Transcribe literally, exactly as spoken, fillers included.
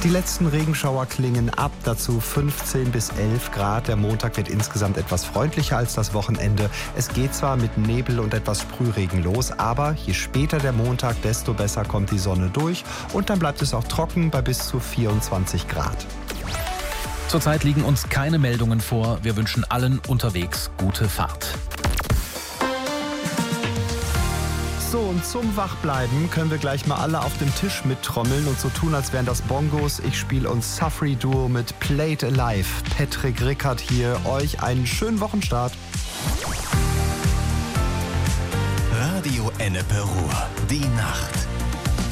Die letzten Regenschauer klingen ab, dazu fünfzehn bis elf Grad. Der Montag wird insgesamt etwas freundlicher als das Wochenende. Es geht zwar mit Nebel und etwas Sprühregen los, aber je später der Montag, desto besser kommt die Sonne durch und dann bleibt es auch trocken bei bis zu vierundzwanzig Grad. Zurzeit liegen uns keine Meldungen vor. Wir wünschen allen unterwegs gute Fahrt. So, und zum Wachbleiben können wir gleich mal alle auf dem Tisch mittrommeln und so tun, als wären das Bongos. Ich spiele uns Suffrey Duo mit Play It Alive. Patrick Rickard hier. Euch einen schönen Wochenstart. Radio Ennepe Ruhr. Die Nacht.